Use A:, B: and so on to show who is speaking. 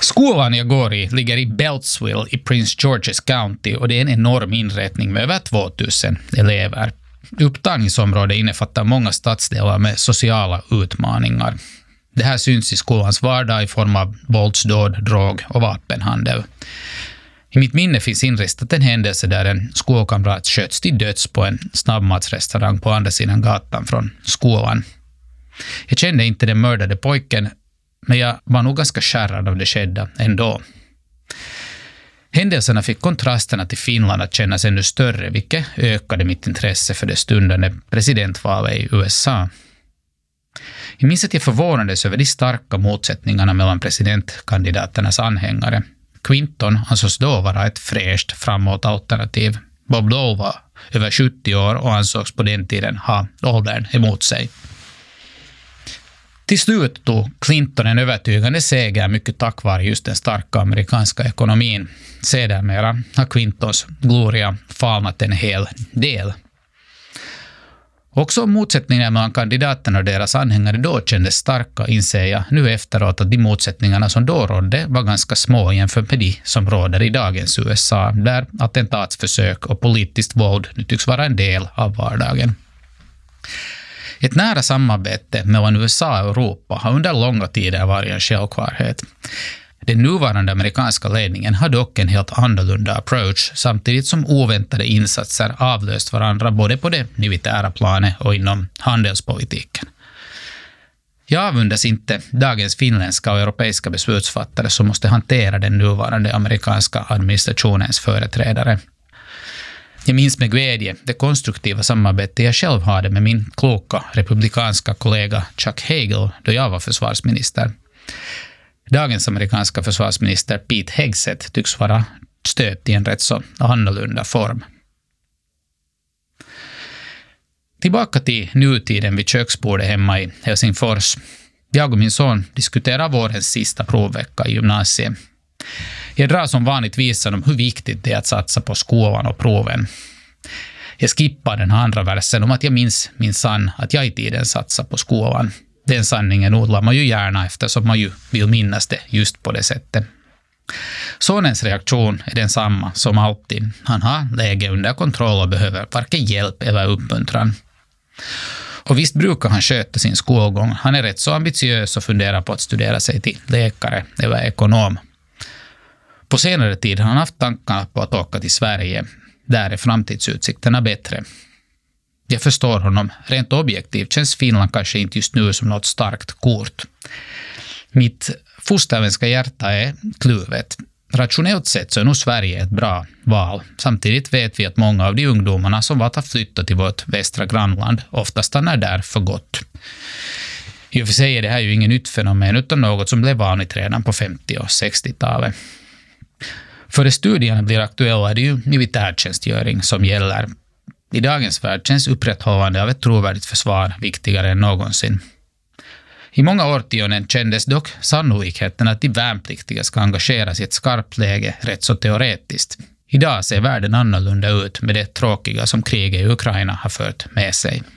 A: Skolan jag går i ligger i Beltsville i Prince George's County och det är en enorm inrättning med över 2000 elever. Upptagningsområdet innefattar många stadsdelar med sociala utmaningar. Det här syns i skolans vardag i form av våldsdåd, drog och vapenhandel. I mitt minne finns inristat en händelse där en skolkamrat sköts till döds på en snabbmatsrestaurang på andra sidan gatan från skolan. Jag kände inte den mördade pojken, men jag var nog ganska skärrad av det skedda ändå. Händelserna fick kontrasterna till Finland att kännas ännu större, vilket ökade mitt intresse för det stundande presidentvalet i USA. Jag minns att jag förvånades över de starka motsättningarna mellan presidentkandidaternas anhängare. Clinton ansågs då vara ett fräscht framåt alternativ. Bob Dole var över 70 år och ansågs på den tiden ha åldern emot sig. Till slut tog Clinton en övertygande seger mycket tack vare just den starka amerikanska ekonomin. Sedermera har Clintons gloria falnat en hel del. Också motsättningarna mellan kandidaterna och deras anhängare då kändes starka, inser jag nu efteråt att de motsättningarna som då rådde var ganska små jämfört med de som råder i dagens USA, där attentatsförsök och politiskt våld nu tycks vara en del av vardagen. Ett nära samarbete mellan USA och Europa har under långa tider varit en självklarhet. Den nuvarande amerikanska ledningen har dock en helt annorlunda approach, samtidigt som oväntade insatser avlöst varandra både på det militära planet och inom handelspolitiken. Jag avundas inte dagens finländska och europeiska beslutsfattare som måste hantera den nuvarande amerikanska administrationens företrädare. Jag minns med glädje det konstruktiva samarbete jag själv hade med min kloka republikanska kollega Chuck Hagel då jag var försvarsminister. Dagens amerikanska försvarsminister Pete Hegseth tycks vara stöpt i en rätt så annorlunda form. Tillbaka till nutiden vid köksbordet hemma i Helsingfors. Jag och min son diskuterar vårens sista provvecka i gymnasiet. Jag drar som vanligt visan om hur viktigt det är att satsa på skolan och proven. Jag skippar den andra versen om att jag minns minsann att jag i tiden satsar på skolan. Den sanningen odlar man ju gärna eftersom man ju vill minnas det just på det sättet. Sonens reaktion är densamma som alltid. Han har läge under kontroll och behöver varken hjälp eller uppmuntran. Och visst brukar han sköta sin skolgång. Han är rätt så ambitiös och funderar på att studera sig till läkare eller ekonom. På senare tid har han haft tankar på att åka till Sverige. Där är framtidsutsikterna bättre. Jag förstår honom. Rent objektivt känns Finland kanske inte just nu som något starkt kort. Mitt fosterländska hjärta är kluvet. Rationellt sett så är nog Sverige ett bra val. Samtidigt vet vi att många av de ungdomarna som valt att flytta till vårt västra grannland ofta stannar där för gott. I och för sig är det här ju ingen nytt fenomen utan något som blev vanligt redan på 50- och 60-talet. För studierna blir aktuella är det ju militärtjänstgöring som gäller. I dagens värld känns upprätthållande av ett trovärdigt försvar viktigare än någonsin. I många årtionden kändes dock sannolikheten att de värnpliktiga ska engageras i ett skarpt läge rätt så teoretiskt. Idag ser världen annorlunda ut med det tråkiga som kriget i Ukraina har fört med sig.